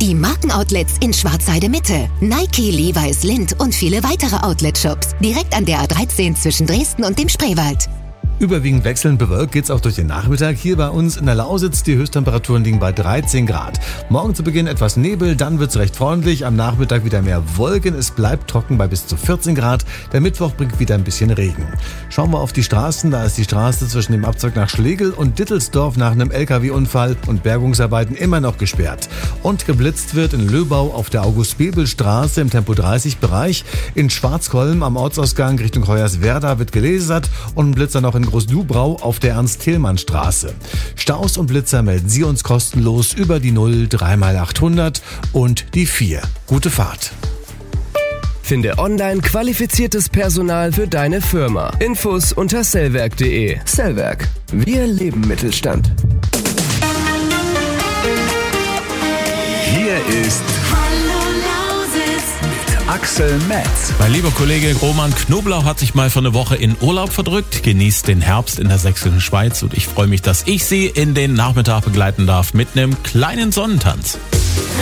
Die Markenoutlets in Schwarzheide Mitte. Nike, Levi's, Lindt und viele weitere Outlet-Shops. Direkt an der A13 zwischen Dresden und dem Spreewald. Überwiegend wechselnd bewölkt geht's auch durch den Nachmittag. Hier bei uns in der Lausitz, die Höchsttemperaturen liegen bei 13 Grad. Morgen zu Beginn etwas Nebel, dann wird's recht freundlich. Am Nachmittag wieder mehr Wolken. Es bleibt trocken bei bis zu 14 Grad. Der Mittwoch bringt wieder ein bisschen Regen. Schauen wir auf die Straßen. Da ist die Straße zwischen dem Abzweig nach Schlegel und Dittelsdorf nach einem LKW-Unfall und Bergungsarbeiten immer noch gesperrt. Und geblitzt wird in Löbau auf der August-Bebel-Straße im Tempo-30-Bereich. In Schwarzkolm am Ortsausgang Richtung Hoyerswerda wird gelasert und ein Blitzer noch in Großdubrau auf der Ernst-Thälmann-Straße. Staus und Blitzer melden Sie uns kostenlos über die 0 3x800 und die 4. Gute Fahrt. Finde online qualifiziertes Personal für deine Firma. Infos unter sellwerk.de. Sellwerk. Wir leben Mittelstand. Hier ist Axel Metz. Mein lieber Kollege Roman Knoblauch hat sich mal für eine Woche in Urlaub verdrückt, genießt den Herbst in der sächsischen Schweiz und ich freue mich, dass ich Sie in den Nachmittag begleiten darf mit einem kleinen Sonnentanz.